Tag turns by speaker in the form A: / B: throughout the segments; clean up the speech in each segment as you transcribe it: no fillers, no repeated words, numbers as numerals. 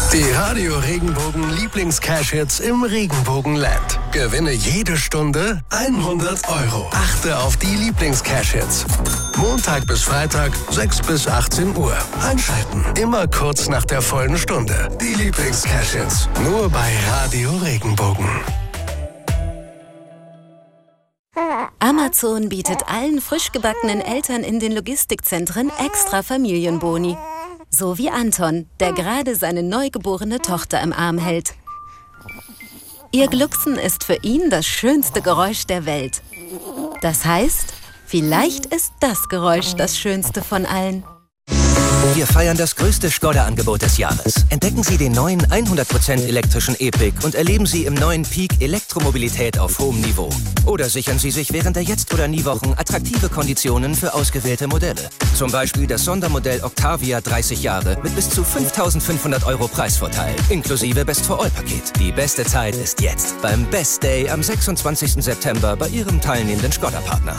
A: Die Radio Regenbogen Lieblings-Cash-Hits im Regenbogenland. Gewinne jede Stunde 100 €. Achte auf die Lieblings-Cash-Hits. Montag bis Freitag, 6 bis 18 Uhr. Einschalten. Immer kurz nach der vollen Stunde. Die Lieblings-Cash-Hits. Nur bei Radio Regenbogen.
B: Amazon bietet allen frisch gebackenen Eltern in den Logistikzentren extra Familienboni. So wie Anton, der gerade seine neugeborene Tochter im Arm hält. Ihr Glucksen ist für ihn das schönste Geräusch der Welt. Das heißt, vielleicht ist das Geräusch das schönste von allen.
C: Wir feiern das größte Skoda-Angebot des Jahres. Entdecken Sie den neuen 100% elektrischen E-Pick und erleben Sie im neuen Peak Elektromobilität auf hohem Niveau. Oder sichern Sie sich während der Jetzt- oder Nie-Wochen attraktive Konditionen für ausgewählte Modelle. Zum Beispiel das Sondermodell Octavia 30 Jahre mit bis zu 5.500 € Preisvorteil, inklusive Best-for-All-Paket. Die beste Zeit ist jetzt beim Best Day am 26. September bei Ihrem teilnehmenden Skoda-Partner.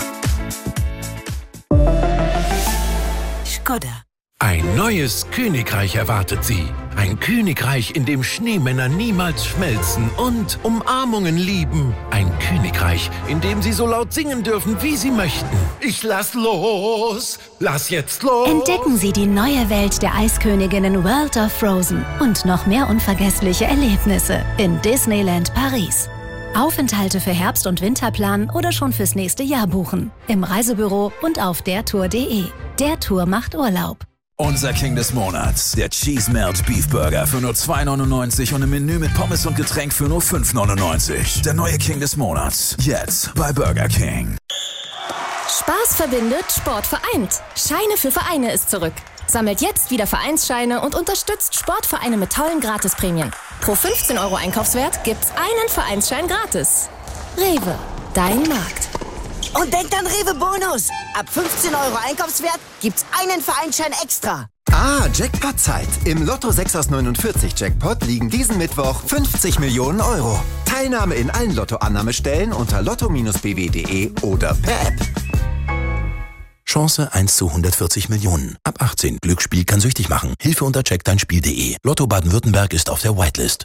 D: Skoda.
E: Ein neues Königreich erwartet Sie. Ein Königreich, in dem Schneemänner niemals schmelzen und Umarmungen lieben. Ein Königreich, in dem Sie so laut singen dürfen, wie Sie möchten. Ich lass los! Lass jetzt los!
F: Entdecken Sie die neue Welt der Eisköniginnen World of Frozen und noch mehr unvergessliche Erlebnisse in Disneyland Paris. Aufenthalte für Herbst- und Winterplan oder schon fürs nächste Jahr buchen. Im Reisebüro und auf dertour.de. Der Tour macht Urlaub.
G: Unser King des Monats, der Cheese Melt Beef Burger für nur 2,99 € und im Menü mit Pommes und Getränk für nur 5,99 €. Der neue King des Monats, jetzt bei Burger King.
H: Spaß verbindet, Sport vereint. Scheine für Vereine ist zurück. Sammelt jetzt wieder Vereinsscheine und unterstützt Sportvereine mit tollen Gratisprämien. Pro 15 € Einkaufswert gibt's einen Vereinsschein gratis. Rewe, dein Markt.
D: Und denkt an Rewe Bonus. Ab 15 € Einkaufswert gibt's einen Vereinsschein extra.
I: Jackpot-Zeit. Im Lotto 6 aus 49 Jackpot liegen diesen Mittwoch 50 Millionen €. Teilnahme in allen Lottoannahmestellen unter lotto-bw.de oder per App.
J: Chance 1 zu 140 Millionen. Ab 18. Glücksspiel kann süchtig machen. Hilfe unter checkdeinspiel.de. Lotto Baden-Württemberg ist auf der Whitelist.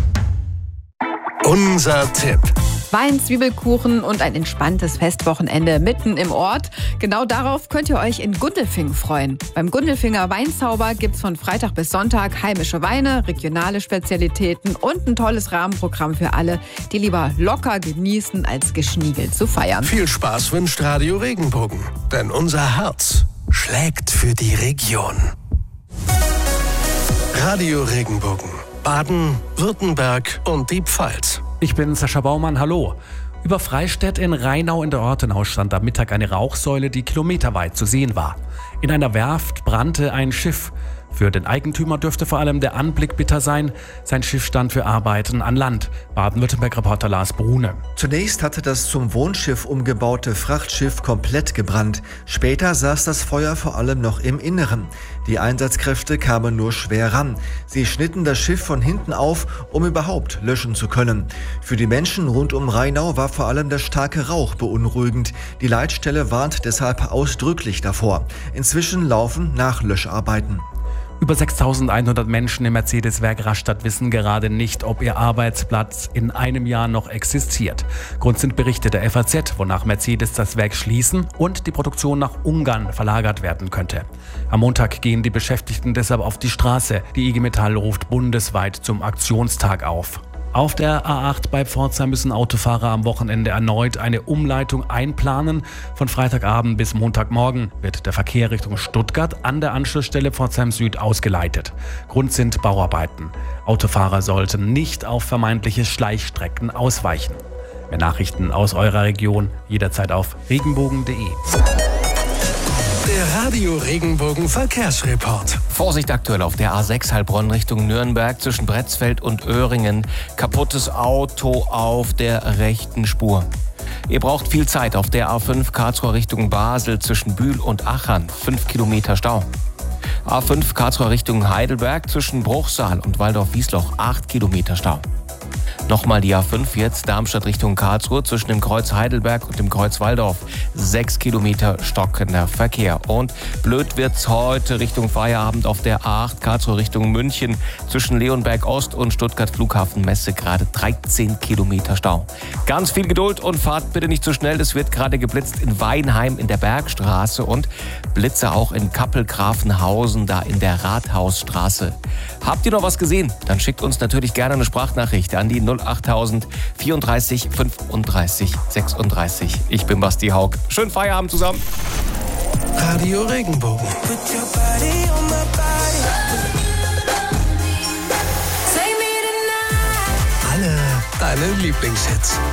A: Unser Tipp.
K: Wein, Zwiebelkuchen und ein entspanntes Festwochenende mitten im Ort. Genau darauf könnt ihr euch in Gundelfing freuen. Beim Gundelfinger Weinzauber gibt's von Freitag bis Sonntag heimische Weine, regionale Spezialitäten und ein tolles Rahmenprogramm für alle, die lieber locker genießen, als geschniegelt zu feiern.
A: Viel Spaß wünscht Radio Regenbogen, denn unser Herz schlägt für die Region. Radio Regenbogen, Baden, Württemberg und die Pfalz.
L: Ich bin Sascha Baumann, hallo. Über Freistädt in Rheinau in der Ortenau stand am Mittag eine Rauchsäule, die kilometerweit zu sehen war. In einer Werft brannte ein Schiff. Für den Eigentümer dürfte vor allem der Anblick bitter sein. Sein Schiff stand für Arbeiten an Land. Baden-Württemberg-Reporter Lars Brune.
M: Zunächst hatte das zum Wohnschiff umgebaute Frachtschiff komplett gebrannt. Später saß das Feuer vor allem noch im Inneren. Die Einsatzkräfte kamen nur schwer ran. Sie schnitten das Schiff von hinten auf, um überhaupt löschen zu können. Für die Menschen rund um Rheinau war vor allem der starke Rauch beunruhigend. Die Leitstelle warnt deshalb ausdrücklich davor. Inzwischen laufen Nachlöscharbeiten.
L: Über 6.100 Menschen im Mercedes-Werk Rastatt wissen gerade nicht, ob ihr Arbeitsplatz in einem Jahr noch existiert. Grund sind Berichte der FAZ, wonach Mercedes das Werk schließen und die Produktion nach Ungarn verlagert werden könnte. Am Montag gehen die Beschäftigten deshalb auf die Straße. Die IG Metall ruft bundesweit zum Aktionstag auf. Auf der A8 bei Pforzheim müssen Autofahrer am Wochenende erneut eine Umleitung einplanen. Von Freitagabend bis Montagmorgen wird der Verkehr Richtung Stuttgart an der Anschlussstelle Pforzheim Süd ausgeleitet. Grund sind Bauarbeiten. Autofahrer sollten nicht auf vermeintliche Schleichstrecken ausweichen. Mehr Nachrichten aus eurer Region jederzeit auf regenbogen.de.
A: Der Radio Regenbogen Verkehrsreport.
N: Vorsicht aktuell auf der A6 Heilbronn Richtung Nürnberg zwischen Bretzfeld und Öhringen. Kaputtes Auto auf der rechten Spur. Ihr braucht viel Zeit auf der A5 Karlsruhe Richtung Basel zwischen Bühl und Achern. 5 Kilometer Stau. A5 Karlsruhe Richtung Heidelberg zwischen Bruchsal und Waldorf-Wiesloch. 8 Kilometer Stau. Nochmal die A5 jetzt, Darmstadt Richtung Karlsruhe zwischen dem Kreuz Heidelberg und dem Kreuz Walldorf. 6 Kilometer stockender Verkehr. Und blöd wird's heute Richtung Feierabend auf der A8 Karlsruhe Richtung München zwischen Leonberg Ost und Stuttgart Flughafen Messe gerade 13 Kilometer Stau. Ganz viel Geduld und fahrt bitte nicht zu schnell. Es wird gerade geblitzt in Weinheim in der Bergstraße und Blitze auch in Kappel-Grafenhausen da in der Rathausstraße. Habt ihr noch was gesehen? Dann schickt uns natürlich gerne eine Sprachnachricht an die 08000 34 35 36. Ich bin Basti Haug. Schönen Feierabend zusammen.
A: Radio Regenbogen. Alle deine Lieblingshits.